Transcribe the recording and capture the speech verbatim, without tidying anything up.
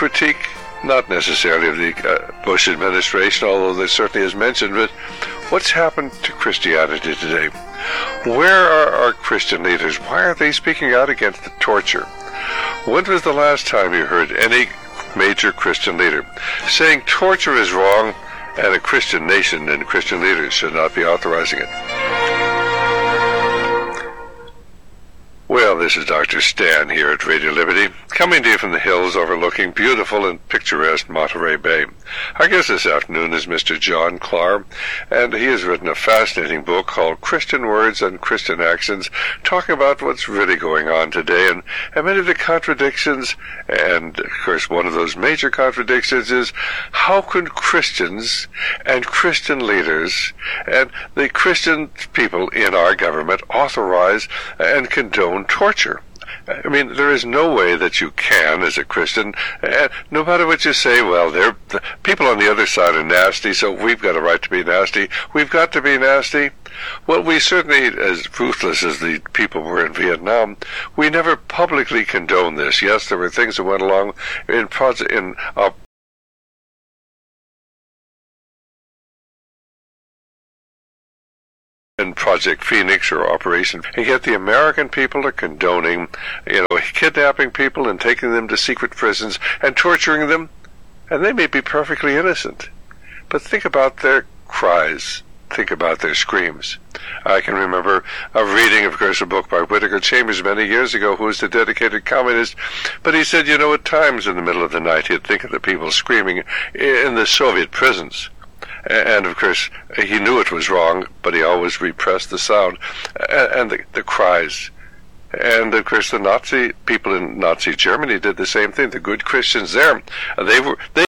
critique, not necessarily of the uh, Bush administration, although that certainly is mentioned, but what's happened to Christianity today? Where are our Christian leaders? Why are they speaking out against the torture? When was the last time you heard any major Christian leader saying torture is wrong and a Christian nation and Christian leaders should not be authorizing it? Well, this is Doctor Stan here at Radio Liberty, coming to you from the hills overlooking beautiful and picturesque Monterey Bay. Our guest this afternoon is Mister John Clark, and he has written a fascinating book called Christian Words and Christian Actions, talking about what's really going on today and, and many of the contradictions. And, of course, one of those major contradictions is how can Christians and Christian leaders and the Christian people in our government authorize and condone torture? I mean, there is no way that you can, as a Christian, uh, no matter what you say, well, they're, the people on the other side are nasty, so we've got a right to be nasty. We've got to be nasty. Well, we certainly, as ruthless as the people were in Vietnam, we never publicly condoned this. Yes, there were things that went along in, in uh, in Project Phoenix or Operation, and yet the American people are condoning, you know, kidnapping people and taking them to secret prisons and torturing them, and they may be perfectly innocent. But think about their cries. Think about their screams. I can remember a reading, of course, a book by Whittaker Chambers many years ago, who was a dedicated communist, but he said, you know, at times in the middle of the night he'd think of the people screaming in the Soviet prisons. And, of course, he knew it was wrong, but he always repressed the sound and the, the cries. And, of course, the Nazi people in Nazi Germany did the same thing. The good Christians there, they were... They